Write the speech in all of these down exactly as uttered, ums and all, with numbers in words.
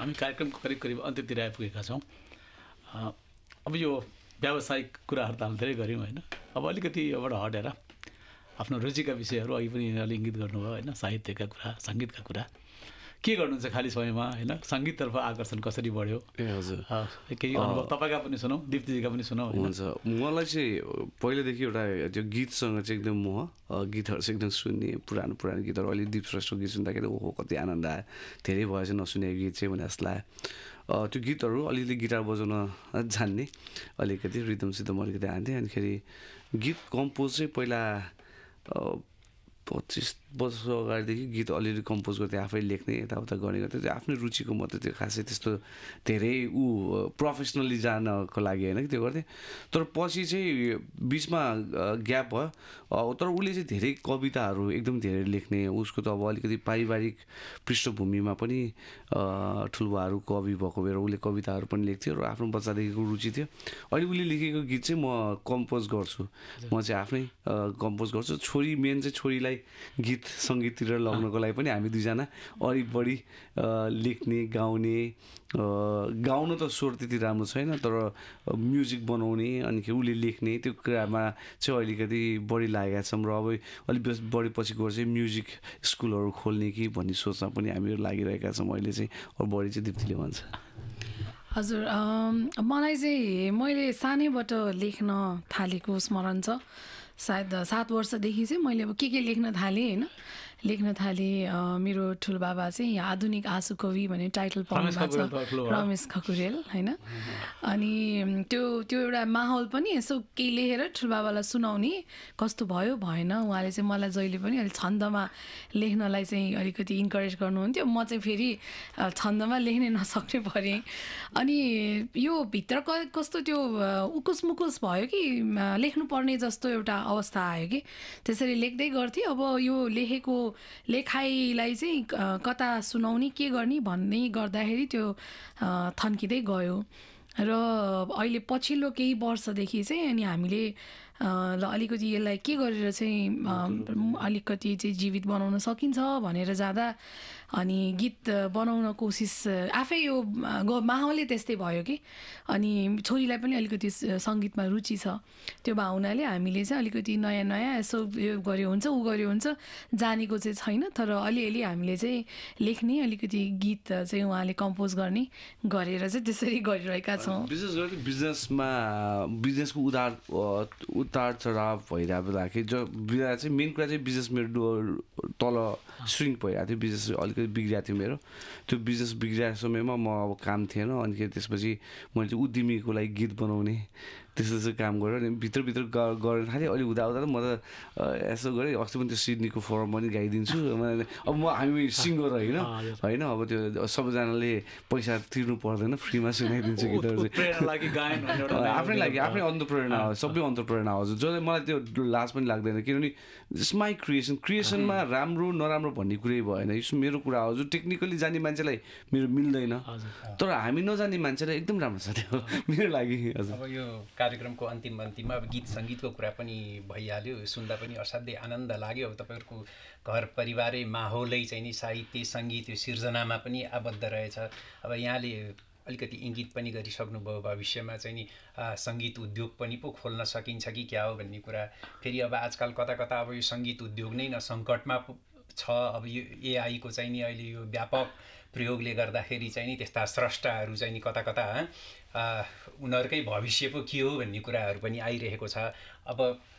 हामी कार्यक्रमको करिब करिब अन्त्यतिर आइपुगेका छौँ। अब यो व्यावसायिक कुराहरू त हामी धेरै गऱ्यौँ होइन, अब अलिकति यहाँबाट हटेर आफ्नो रुचिका विषयहरू अघि पनि यिनीहरूले इङ्गित गर्नुभयो होइन, साहित्यका कुरा, सङ्गीतका कुरा के गर्नुहुन्छ खाली समयमा होइन, सङ्गीततर्फ आकर्षण कसरी बढ्यो? ए हजुर, केही अनुभव तपाईँका पनि सुनौँ, दिप्तीजीका पनि सुनौँ। हुन्छ, मलाई चाहिँ पहिलेदेखि एउटा त्यो गीतसँग चाहिँ एकदम मोह, गीतहरू चाहिँ एकदम सुन्ने, पुरानो पुरानो गीतहरू। अहिले दीप श्रेष्ठको गीत सुन्दाखेरि ओहो कति आनन्द आयो, धेरै भयो चाहिँ नसुनेको गीत चाहिँ भने जस्तो लाग्यो। त्यो गीतहरू अलिअलि गिटार बजाउन जान्ने, अलिकति रिदमसिदम अलिकति हान्थेँ। अनिखेरि गीत कम्पोज चाहिँ पहिला पच्चिस वर्ष अगाडिदेखि गीत अलिअलि कम्पोज गर्थेँ, आफै लेख्ने यताउता गर्ने गर्थेँ। त्यो आफ्नै रुचिको मात्रै, त्यो खासै त्यस्तो धेरै ऊ प्रोफेसनली जानको लागि होइन कि त्यो गर्थेँ। तर पछि चाहिँ बिचमा ग्याप भयो। तर उसले चाहिँ धेरै कविताहरू एकदम धेरै लेख्ने, उसको त अब अलिकति पारिवारिक पृष्ठभूमिमा पनि ठुलबाहरू कवि भएको भएर उसले कविताहरू पनि लेख्थ्यो र आफ्नो बच्चादेखिको रुचि थियो। अहिले उसले लेखेको गीत चाहिँ म कम्पोज गर्छु, म चाहिँ आफ्नै कम्पोज गर्छु। छोरी मेन चाहिँ छोरीलाई गीत सङ्गीततिर लगाउनको लागि पनि हामी दुईजना अलिक बढी लेख्ने, गाउने। गाउन त स्वर त्यति राम्रो छैन, तर म्युजिक बनाउने अनि उसले लेख्ने त्यो कुरामा चाहिँ अलिकति बढी लागेका छौँ। र अब अलिक बढी पछि गएर चाहिँ म्युजिक स्कुलहरू खोल्ने कि भन्ने सोचमा पनि हामीहरू लागिरहेका छौँ अहिले चाहिँ। अब बढी चाहिँ दिप्तीले भन्छ। हजुर, मलाई चाहिँ मैले सानैबाट लेख्न थालेको स्मरण छ। सायद सात वर्षदेखि चाहिँ मैले अब के के लेख्न थालेँ होइन, लेख्न थालेँ। मेरो ठुलोबाबा चाहिँ आधुनिक आँसु कवि भन्ने टाइटल पाउनु भएको छ, रमेश खकुरेल होइन। अनि त्यो त्यो एउटा माहौल पनि यसो केही लेखेर ठुलोबाबालाई सुनाउने कस्तो भयो भएन। उहाँले चाहिँ मलाई जहिले पनि अलिक छन्दमा लेख्नलाई चाहिँ अलिकति इन्करेज गर्नुहुन्थ्यो। म चाहिँ फेरि छन्दमा लेख्नै नसक्ने परेँ। अनि यो भित्र कस्तो त्यो उकुस मुकुस भयो कि लेख्नुपर्ने जस्तो एउटा अवस्था आयो कि त्यसरी लेख्दै गर्थेँ। अब यो लेखेको लेखाइलाई चाहिँ कता सुनाउने के गर्ने भन्ने गर्दाखेरि त्यो थन्किँदै गयो। र अहिले पछिल्लो केही वर्षदेखि चाहिँ अनि हामीले ल अलिकति यसलाई के गरेर चाहिँ अलिकति चाहिँ जीवित बनाउन सकिन्छ भनेर जाँदा अनि गीत बनाउन कोसिस आफै यो माहौलै त्यस्तै भयो कि। अनि छोरीलाई पनि अलिकति सङ्गीतमा रुचि छ, त्यो भए हुनाले हामीले चाहिँ अलिकति नयाँ नयाँ यसो यो गर्यो हुन्छ ऊ गर्यो हुन्छ जानेको चाहिँ छैन। तर अलिअलि हामीले चाहिँ लेख्ने, अलिकति गीत चाहिँ उहाँले कम्पोज गर्ने गरेर चाहिँ त्यसरी गरिरहेका छौँ। विशेष गरी बिजनेसमा बिजनेसको उदार उतार चढाव भइरहेको जो बिदा चाहिँ मेन कुरा चाहिँ बिजनेस मेरो तल स्विङ भइरहेको थियो, बिजनेस अलिकति बिग्रिएको थियो मेरो। त्यो बिजनेस बिग्रिएको समयमा म अब काम थिएन। अनि त्यसपछि मैले चाहिँ उद्यमीको लागि गीत बनाउने त्यस्तो चाहिँ काम गरेर अनि भित्रभित्र गरेर थालेँ। अहिले हुँदा हुँदा म त यसो गरेँ, अस्ति पनि त्यो सिडनीको फोरम पनि गाइदिन्छु। अब म हामी सिङ्गर होइन होइन अब त्यो सबैजनाले पैसा तिर्नु पर्दैन, फ्रीमा सुनाइदिन्छु गीतहरू चाहिँ आफ्नै लागि, आफ्नै अन्तप्रेरणा हो, सबै अन्तप्रेरणा हो जसले मलाई त्यो लाज पनि लाग्दैन। किनभने इट्स माई क्रिएसन, क्रिएसनमा राम्रो नराम्रो भन्ने कुरै भएन। यो मेरो कुरा हो, जो टेक्निकली जाने मान्छेलाई मेरो मिल्दैन, तर हामी नजाने मान्छेलाई एकदम राम्रो छ त्यो मेरो लागि। हजुर, अब यो कार्यक्रमको अन्तिम अन्तिममा अब गीत सङ्गीतको कुरा पनि भइहाल्यो, सुन्दा पनि असाध्यै आनन्द लाग्यो। अब तपाईँहरूको घर परिवारै माहौलै चाहिँ नि साहित्य सङ्गीत यो सिर्जनामा पनि आबद्ध रहेछ। अब यहाँले अलिकति इङ्गित पनि गरिसक्नुभयो भविष्यमा चाहिँ नि सङ्गीत उद्योग पनि पो खोल्न सकिन्छ कि क्या हो भन्ने कुरा। फेरि अब आजकल कता कता अब यो सङ्गीत उद्योग नै न सङ्कटमा छ। अब यो एआईको चाहिँ नि अहिले यो व्यापक प्रयोगले गर्दाखेरि चाहिँ नि त्यस्ता स्रष्टाहरू चाहिँ नि कता कता उनीहरूकै भविष्य पो के हो भन्ने कुराहरू पनि आइरहेको छ। अब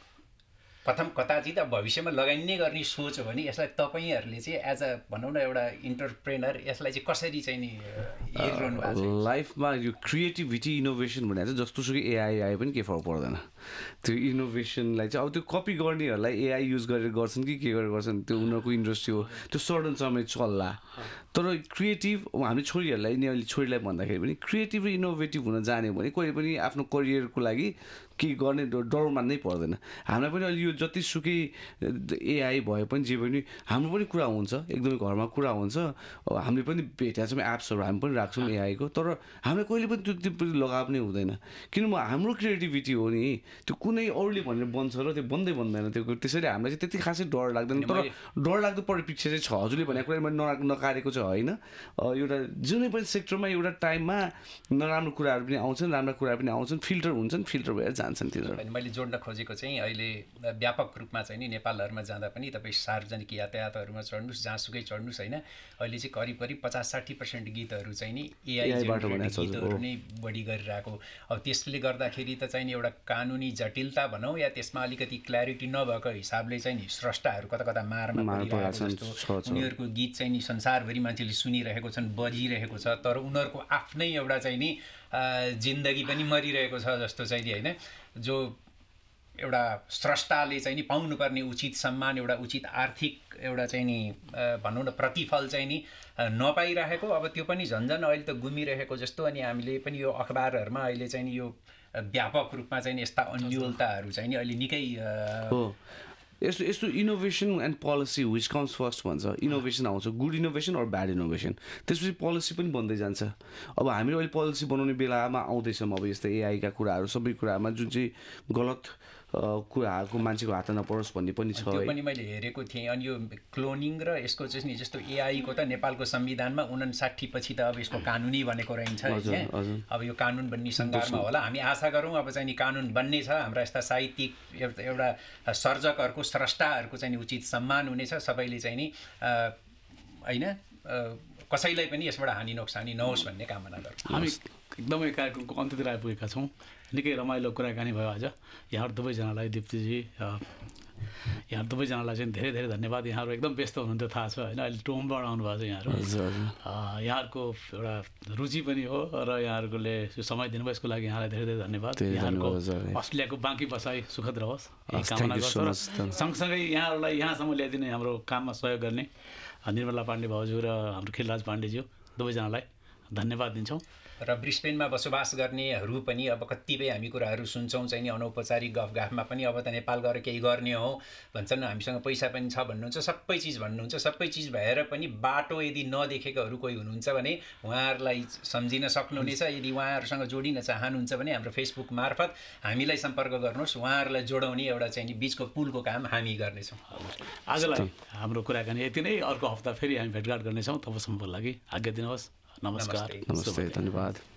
प्रथम कताचित अब भविष्यमा लगानी गर्ने सोच हो भने यसलाई तपाईँहरूले चाहिँ एज अ भनौँ न एउटा इन्टरप्रेनर यसलाई चाहिँ कसरी चाहिँ नि हेरिरहनु भएको छ? लाइफमा यो क्रिएटिभिटी इनोभेसन भनेर चाहिँ जस्तोसुकै एआई आए पनि केही फरक पर्दैन। त्यो इनोभेसनलाई चाहिँ अब त्यो कपी गर्नेहरूलाई एआई युज गरेर गर्छन् कि के गरेर गर्छन् त्यो उनीहरूको इन्डस्ट्री हो, त्यो सर्टन समय चल्ला। तर क्रिएटिभ हामी छोरीहरूलाई नि अहिले छोरीलाई भन्दाखेरि पनि क्रिएटिभ र इनोभेटिभ हुन जाने भने कहिले पनि आफ्नो करियरको लागि के गर्ने डर मान्नै पर्दैन। हामीलाई पनि अहिले यो जतिसुकै एआई भए पनि जे पनि हाम्रो पनि कुरा हुन्छ, एकदमै घरमा कुरा हुन्छ। हामीले पनि भेटेका छौँ एप्सहरू हामी पनि राख्छौँ एआईको, तर हामीलाई कहिले पनि त्यो त्योप्रति लगाव नै हुँदैन। किन म हाम्रो क्रिएटिभिटी हो नि, त्यो कुनै अरूले भनेर बन्छ र त्यो बन्दै बन्दैन त्यो। त्यसैले हामीलाई चाहिँ त्यति खासै डर लाग्दैन। तर डर लाग्दो परिप्रेक्ष्य चाहिँ छ, हजुरले भनेको कुरा मैले न नकारेको चाहिँ होइन। एउटा जुनै पनि सेक्टरमा एउटा टाइममा नराम्रो कुराहरू पनि आउँछन्, राम्रा कुराहरू पनि आउँछन्, फिल्टर हुन्छन्, फिल्टर भएर जान्छन् तिनीहरू। मैले जोड्न खोजेको चाहिँ अहिले व्यापक रूपमा चाहिँ नि नेपालहरूमा जाँदा पनि तपाईँ सार्वजनिक यातायातहरूमा चढ्नुहोस्, जहाँसुकै चढ्नुहोस् होइन, अहिले चाहिँ करिब करिब पचास साठी पर्सेन्ट गीतहरू चाहिँ नि एआई गीतहरू नै बढी गरिरहेको। अब त्यसले गर्दाखेरि त चाहिँ नि एउटा कानुनी जटिलता भनौँ या त्यसमा अलिकति क्ल्यारिटी नभएको हिसाबले चाहिँ नि स्रष्टाहरू कता कता मारमा परिरहेको जस्तो, उनीहरूको गीत चाहिँ नि संसारभरि मान्छेले सुनिरहेको छन्, बजिरहेको छ, तर उनीहरूको आफ्नै एउटा चाहिँ नि जिन्दगी पनि मरिरहेको छ जस्तो चाहिँ नि होइन। जो एउटा स्रष्टाले चाहिँ नि पाउनुपर्ने उचित सम्मान, एउटा उचित आर्थिक एउटा चाहिँ नि भनौँ न प्रतिफल चाहिँ नि नपाइरहेको, अब त्यो पनि झन्झन अहिले त गुमिरहेको जस्तो। अनि हामीले पनि यो अखबारहरूमा अहिले चाहिँ नि यो व्यापक रूपमा चाहिँ यस्ता अन्योलताहरू चाहिँ नि अहिले निकै हो। यस्तो यस्तो innovation and policy which comes first भन्छ। इनोभेसन आउँछ, good innovation or bad innovation, त्यसपछि पोलिसी पनि बन्दै जान्छ। अब हामीले अहिले पोलिसी बनाउने बेलामा आउँदैछौँ अब यस्तो एआईका कुराहरू सबै कुरामा जुन चाहिँ गलत कुराहरूको मान्छेको हात नपरोस् भन्ने पनि छ। त्यो पनि मैले हेरेको थिएँ। अनि यो क्लोनिङ र यसको चाहिँ नि जस्तो एआईको त नेपालको संविधानमा उनासाठी पछि त अब यसको कानुनी बनेको रहन्छ होइन। अब यो कानुन बन्ने सङ्घारमा होला। हामी आशा गरौँ अब चाहिँ नि कानुन बन्ने छ, हाम्रा यस्ता साहित्यिक एउटा सर्जकहरूको स्रष्टाहरूको चाहिँ उचित सम्मान हुनेछ, सबैले चाहिँ नि होइन कसैलाई पनि यसबाट हानि नोक्सानी नहोस् भन्ने कामना गर्छौँ। हामी एकदमै कार्यक्रमको अन्त्यतिर आइपुगेका छौँ। निकै रमाइलो कुराकानी भयो आज। यहाँहरू दुवैजनालाई, दिप्तीजी यहाँ दुवैजनालाई चाहिँ धेरै धेरै धन्यवाद। यहाँहरू एकदम व्यस्त हुनुहुन्थ्यो थाहा छ होइन, अहिले टोमबाट आउनुभएको छ यहाँहरू। यहाँहरूको एउटा रुचि पनि हो र यहाँहरूले यो समय दिनुभयो यसको लागि यहाँलाई धेरै धेरै धन्यवाद। यहाँहरूको अस्ट्रेलियाको बाँकी बसाइ सुखद रहोस् यही कामना गर्छु। र सँगसँगै यहाँहरूलाई यहाँसम्म ल्याइदिने हाम्रो काममा सहयोग गर्ने निर्मला पाण्डे भाउजू र हाम्रो खिलराज पाण्डेज्यू दुवैजनालाई धन्यवाद दिन्छौँ। र ब्रिस्बेनमा बसोबास गर्नेहरू पनि अब कतिपय हामी कुराहरू सुन्छौँ चाहिँ नि अनौपचारिक गफगाफमा पनि अब त नेपाल गएर केही गर्ने हो भन्छन्, हामीसँग पैसा पनि छ भन्नुहुन्छ, सबै चिज भन्नुहुन्छ। सबै चिज भएर पनि बाटो यदि नदेखेकोहरू कोही हुनुहुन्छ भने उहाँहरूलाई सम्झिन सक्नुहुनेछ। यदि उहाँहरूसँग जोडिन चाहनुहुन्छ भने हाम्रो फेसबुक मार्फत हामीलाई सम्पर्क गर्नुहोस्, उहाँहरूलाई जोडाउने एउटा चाहिँ नि बिचको पुलको काम हामी गर्नेछौँ। आजलाई हाम्रो कुराकानी यति नै। अर्को हप्ता फेरि हामी भेटघाट गर्नेछौँ। तबसम्मको लागि आज्ञा दिनुहोस्। नमस्कार, नमस्ते, धन्यवाद।